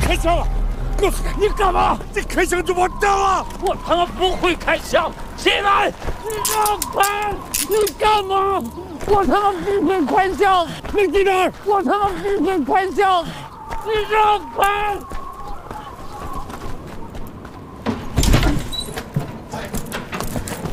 开枪了！告诉你干嘛？你开枪就完蛋了！ 我他妈不会开枪！起来！你让开！你干嘛？我他妈不会开枪！ 你在哪儿？ 我他妈不会开枪！你让开！